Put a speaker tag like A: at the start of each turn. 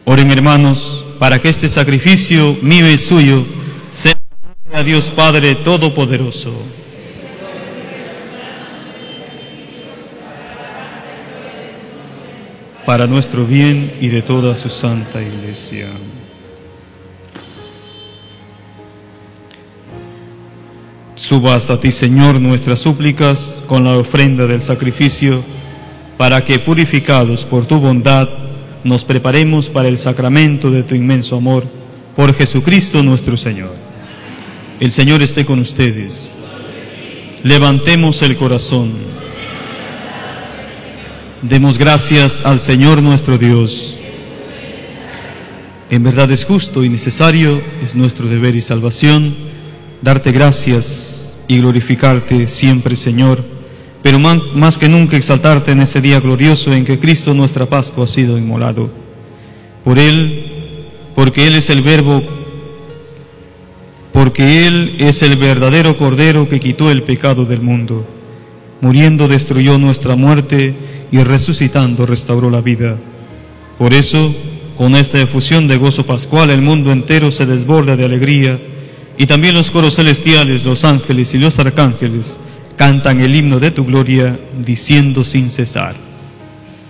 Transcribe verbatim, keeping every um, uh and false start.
A: Oren, hermanos, para que este sacrificio mío y suyo sea a Dios Padre Todopoderoso. Para nuestro bien y de toda su santa Iglesia. Suba hasta ti, Señor, nuestras súplicas con la ofrenda del sacrificio, para que, purificados por tu bondad, nos preparemos para el sacramento de tu inmenso amor, por Jesucristo nuestro Señor. El Señor esté con ustedes. Levantemos el corazón. Demos gracias al Señor nuestro Dios. En verdad es justo y necesario, es nuestro deber y salvación, darte gracias y glorificarte siempre, Señor, pero más que nunca exaltarte en este día glorioso en que Cristo nuestra Pascua ha sido inmolado. Por Él, porque Él es el Verbo, porque Él es el verdadero Cordero que quitó el pecado del mundo. Muriendo destruyó nuestra muerte y resucitando restauró la vida. Por eso, con esta efusión de gozo pascual, el mundo entero se desborda de alegría, y también los coros celestiales, los ángeles y los arcángeles cantan el himno de tu gloria, diciendo sin cesar: